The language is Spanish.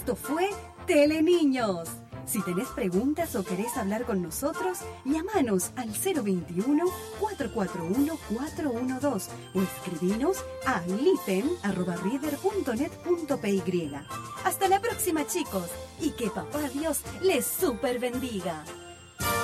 Esto fue Teleniños. Si tenés preguntas o querés hablar con nosotros, llámanos al 021-441-412 o escribinos a liten@reader.net.py. Hasta la próxima, chicos, y que papá Dios les super bendiga.